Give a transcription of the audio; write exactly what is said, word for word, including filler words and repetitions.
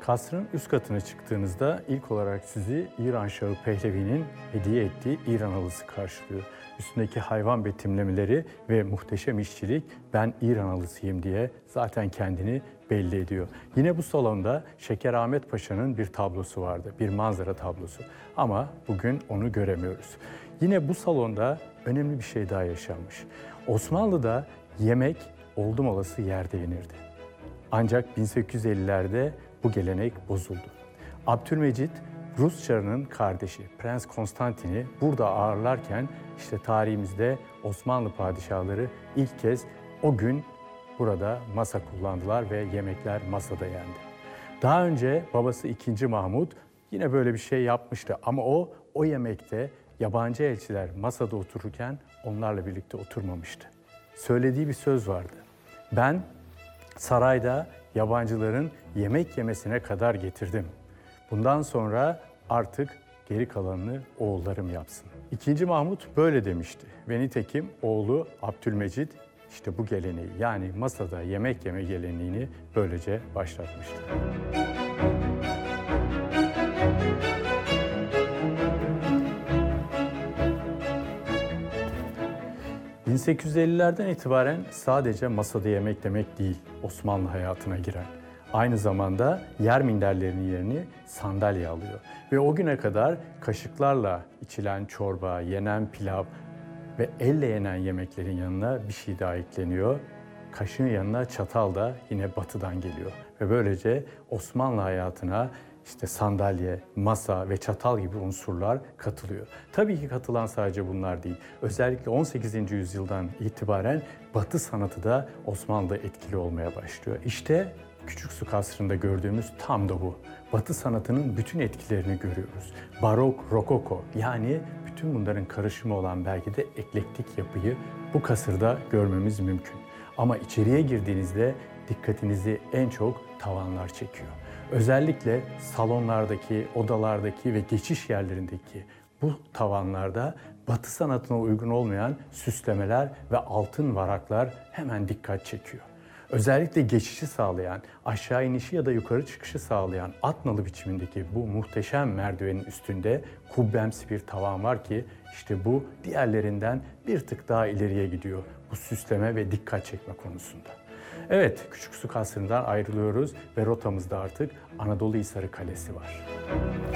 Kasrın üst katına çıktığınızda ilk olarak sizi İran Şahı Pehlevi'nin hediye ettiği İran halısı karşılıyor. Üstündeki hayvan betimlemeleri ve muhteşem işçilik ben İran halısıyım diye zaten kendini belli ediyor. Yine bu salonda Şekerahmet Paşa'nın bir tablosu vardı, bir manzara tablosu. Ama bugün onu göremiyoruz. Yine bu salonda önemli bir şey daha yaşanmış. Osmanlı'da yemek oldum olası yerde yenirdi. Ancak bin sekiz yüz ellilerde bu gelenek bozuldu. Abdülmecit, Rus Çarı'nın kardeşi Prens Konstantin'i burada ağırlarken işte tarihimizde Osmanlı padişahları ilk kez o gün burada masa kullandılar ve yemekler masada yendi. Daha önce babası ikinci. Mahmut yine böyle bir şey yapmıştı ama o o yemekte yabancı elçiler masada otururken onlarla birlikte oturmamıştı. Söylediği bir söz vardı. Ben sarayda yabancıların yemek yemesine kadar getirdim. Bundan sonra artık geri kalanını oğullarım yapsın. İkinci. Mahmut böyle demişti. Ve nitekim oğlu Abdülmecit işte bu geleneği yani masada yemek yeme geleneğini böylece başlatmıştı. bin sekiz yüz ellilerden itibaren sadece masada yemek demek değil Osmanlı hayatına giren. Aynı zamanda yer minderlerinin yerini sandalye alıyor. Ve o güne kadar kaşıklarla içilen çorba, yenen pilav ve elle yenen yemeklerin yanına bir şey daha ekleniyor. Kaşığın yanına çatal da yine batıdan geliyor. Ve böylece Osmanlı hayatına İşte sandalye, masa ve çatal gibi unsurlar katılıyor. Tabii ki katılan sadece bunlar değil. Özellikle on sekizinci yüzyıldan itibaren Batı sanatı da Osmanlı'da etkili olmaya başlıyor. İşte Küçük Su Kasrı'nda gördüğümüz tam da bu. Batı sanatının bütün etkilerini görüyoruz. Barok, rokoko yani bütün bunların karışımı olan belki de eklektik yapıyı bu kasırda görmemiz mümkün. Ama içeriye girdiğinizde dikkatinizi en çok tavanlar çekiyor. Özellikle salonlardaki, odalardaki ve geçiş yerlerindeki bu tavanlarda Batı sanatına uygun olmayan süslemeler ve altın varaklar hemen dikkat çekiyor. Özellikle geçişi sağlayan, aşağı inişi ya da yukarı çıkışı sağlayan at nalı biçimindeki bu muhteşem merdivenin üstünde kubbemsi bir tavan var ki işte bu diğerlerinden bir tık daha ileriye gidiyor bu süsleme ve dikkat çekme konusunda. Evet, Küçük Su Kasrı'ndan ayrılıyoruz ve rotamızda artık Anadoluhisarı Kalesi var.